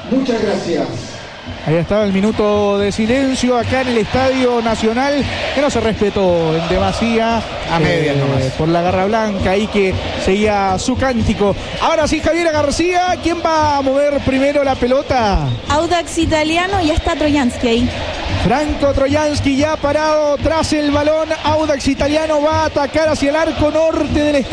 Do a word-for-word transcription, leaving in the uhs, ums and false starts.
Muchas gracias. Ahí estaba el minuto de silencio acá en el Estadio Nacional, que no se respetó en demasía. A medias eh, nomás. Por la garra blanca ahí que seguía su cántico. Ahora sí, Javiera García, ¿quién va a mover primero la pelota? Audax Italiano, ya está Trojansky ahí. Franco Trojansky ya parado tras el balón. Audax Italiano va a atacar hacia el arco norte del estadio.